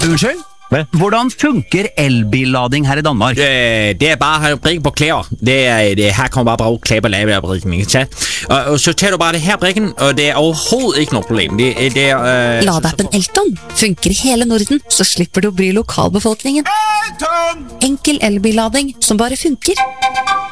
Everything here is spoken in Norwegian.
Unnskyld? Hvad? Hvordan funker elbillading her i Danmark? Det bare at have brikken på klæder. Her kommer bare klæder på lavebrikken, ikke sant? Og så tager du bare det her brikken, og det overhovedet ikke noe problem. Ladeappen Elton funker i hele Norden, så slipper du å bry lokalbefolkningen. Enkel elbillading som bare funker.